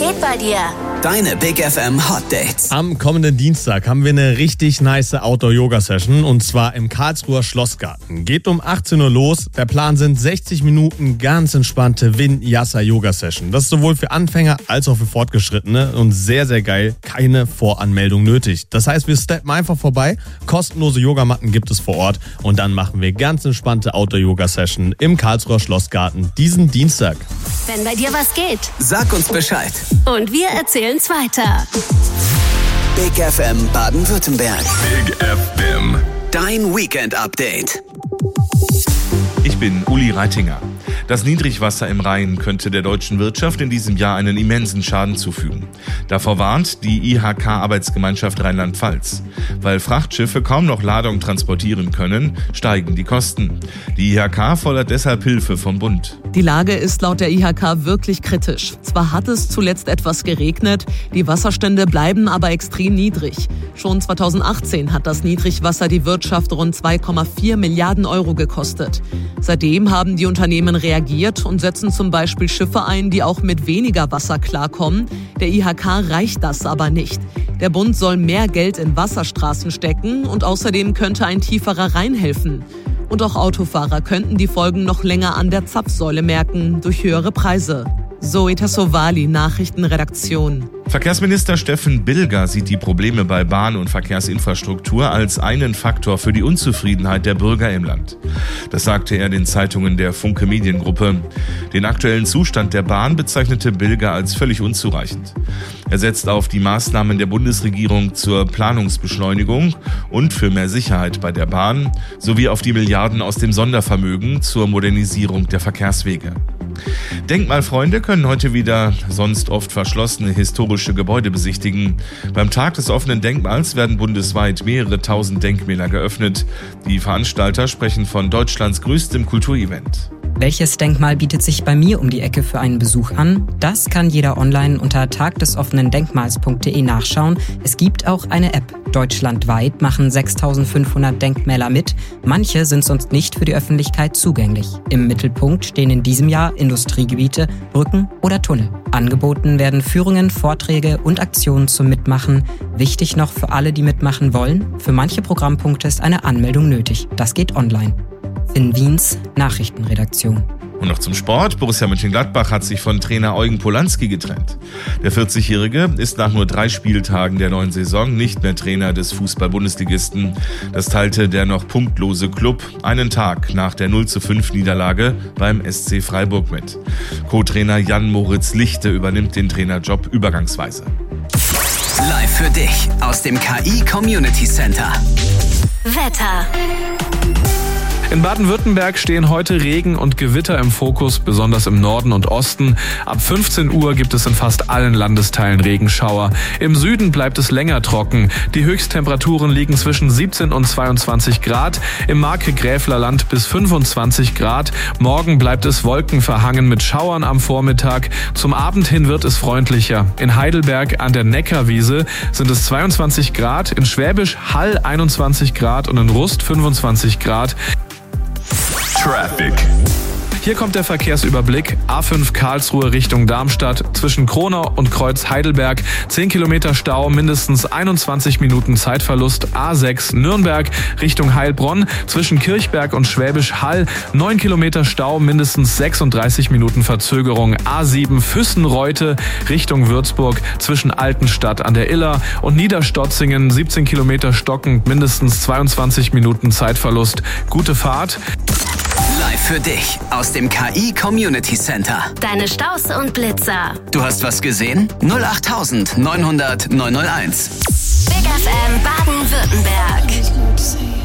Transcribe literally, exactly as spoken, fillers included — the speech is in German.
geht bei dir? Deine Big F M Hot Dates. Am kommenden Dienstag haben wir eine richtig nice Outdoor-Yoga-Session und zwar im Karlsruher Schlossgarten. Geht um achtzehn Uhr los. Der Plan sind sechzig Minuten ganz entspannte Vinyasa-Yoga-Session. Das ist sowohl für Anfänger als auch für Fortgeschrittene und sehr, sehr geil. Keine Voranmeldung nötig. Das heißt, wir steppen einfach vorbei. Kostenlose Yogamatten gibt es vor Ort und dann machen wir ganz entspannte Outdoor-Yoga-Session im Karlsruher Schlossgarten diesen Dienstag. Wenn bei dir was geht, Sag uns Bescheid. und wir erzählen's weiter. Big F M Baden-Württemberg. Big F M. Dein Weekend-Update. Ich bin Uli Reitinger. Das Niedrigwasser im Rhein könnte der deutschen Wirtschaft in diesem Jahr einen immensen Schaden zufügen. Davor warnt die I H K-Arbeitsgemeinschaft Rheinland-Pfalz. Weil Frachtschiffe kaum noch Ladung transportieren können, steigen die Kosten. Die I H K fordert deshalb Hilfe vom Bund. Die Lage ist laut der I H K wirklich kritisch. Zwar hat es zuletzt etwas geregnet, die Wasserstände bleiben aber extrem niedrig. Schon zweitausendachtzehn hat das Niedrigwasser die Wirtschaft rund zwei Komma vier Milliarden Euro gekostet. Seitdem haben die Unternehmen reagiert und setzen zum Beispiel Schiffe ein, die auch mit weniger Wasser klarkommen. Der I H K reicht das aber nicht. Der Bund soll mehr Geld in Wasserstraßen stecken und außerdem könnte ein tieferer Rhein helfen. Und auch Autofahrer könnten die Folgen noch länger an der Zapfsäule merken, durch höhere Preise. Zoe Tassovali, Nachrichtenredaktion. Verkehrsminister Steffen Bilger sieht die Probleme bei Bahn- und Verkehrsinfrastruktur als einen Faktor für die Unzufriedenheit der Bürger im Land. Das sagte er den Zeitungen der Funke Mediengruppe. Den aktuellen Zustand der Bahn bezeichnete Bilger als völlig unzureichend. Er setzt auf die Maßnahmen der Bundesregierung zur Planungsbeschleunigung und für mehr Sicherheit bei der Bahn sowie auf die Milliarden aus dem Sondervermögen zur Modernisierung der Verkehrswege. Denkmalfreunde können heute wieder sonst oft verschlossene historische Gebäude besichtigen. Beim Tag des offenen Denkmals werden bundesweit mehrere tausend Denkmäler geöffnet. Die Veranstalter sprechen von Deutschlands größtem Kulturevent. Welches Denkmal bietet sich bei mir um die Ecke für einen Besuch an? Das kann jeder online unter tagdesoffenendenkmals punkt de nachschauen. Es gibt auch eine App. Deutschlandweit machen sechstausendfünfhundert Denkmäler mit. Manche sind sonst nicht für die Öffentlichkeit zugänglich. Im Mittelpunkt stehen in diesem Jahr Industriegebiete, Brücken oder Tunnel. Angeboten werden Führungen, Vorträge und Aktionen zum Mitmachen. Wichtig noch für alle, die mitmachen wollen: Für manche Programmpunkte ist eine Anmeldung nötig. Das geht online. In Wiens Nachrichtenredaktion. Und noch zum Sport. Borussia Mönchengladbach hat sich von Trainer Eugen Polanski getrennt. Der vierzigjährige ist nach nur drei Spieltagen der neuen Saison nicht mehr Trainer des Fußball-Bundesligisten. Das teilte der noch punktlose Klub einen Tag nach der null zu fünf Niederlage beim S C Freiburg mit. Co-Trainer Jan-Moritz Lichte übernimmt den Trainerjob übergangsweise. Live für dich aus dem K I Community Center. Wetter. In Baden-Württemberg stehen heute Regen und Gewitter im Fokus, besonders im Norden und Osten. Ab fünfzehn Uhr gibt es in fast allen Landesteilen Regenschauer. Im Süden bleibt es länger trocken. Die Höchsttemperaturen liegen zwischen siebzehn und zweiundzwanzig Grad. Im Markgräflerland bis fünfundzwanzig Grad. Morgen bleibt es wolkenverhangen mit Schauern am Vormittag. Zum Abend hin wird es freundlicher. In Heidelberg an der Neckarwiese sind es zweiundzwanzig Grad, in Schwäbisch Hall einundzwanzig Grad und in Rust fünfundzwanzig Grad. Traffic. Hier kommt der Verkehrsüberblick. A fünf Karlsruhe Richtung Darmstadt. Zwischen Kronau und Kreuz Heidelberg zehn Kilometer Stau, mindestens einundzwanzig Minuten Zeitverlust. A sechs Nürnberg Richtung Heilbronn. Zwischen Kirchberg und Schwäbisch Hall neun Kilometer Stau, mindestens sechsunddreißig Minuten Verzögerung. A sieben Füssen-Reute Richtung Würzburg. Zwischen Altenstadt an der Iller und Niederstotzingen siebzehn Kilometer stockend, mindestens zweiundzwanzig Minuten Zeitverlust. Gute Fahrt. Live für dich aus dem K I Community Center. Deine Staus und Blitzer. Du hast was gesehen? null acht neunhundert neunhundert neunhunderteins. Big F M Baden-Württemberg.